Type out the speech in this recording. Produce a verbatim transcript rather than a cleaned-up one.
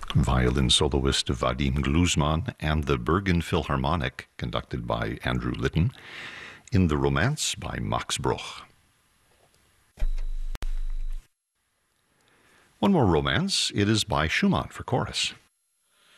violin soloist Vadim Gluzman, and the Bergen Philharmonic, conducted by Andrew Litton, in The Romance by Max Bruch. One more romance. It is by Schumann for chorus.